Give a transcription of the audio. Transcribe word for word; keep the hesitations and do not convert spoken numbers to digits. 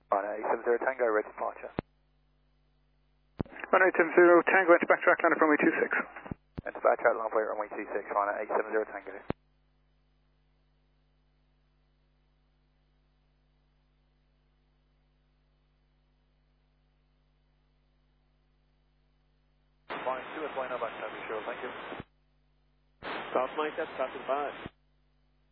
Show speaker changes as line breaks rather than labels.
Runway eight seven zero Tango, ready departure.
Runway eight seven zero Tango, enter backtrack, land of runway two six.
Enter backtrack, runway runway two six, runway eight seven zero Tango. Fine, two is line up backtrack, be sure, thank you.
South Mike, that's passing by.